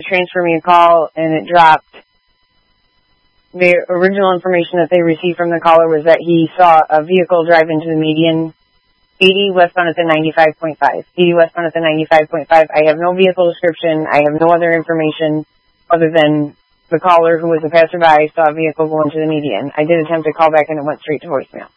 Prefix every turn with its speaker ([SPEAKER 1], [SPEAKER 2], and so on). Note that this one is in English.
[SPEAKER 1] transfer me a call, and it dropped. The original information that they received from the caller was that he saw a vehicle drive into the median, 80 westbound at the 95.5. 80 westbound at the 95.5. I have no vehicle description. I have no other information other than the caller, who was a passerby, saw a vehicle go into the median. I did attempt to call back, and it went straight to voicemail.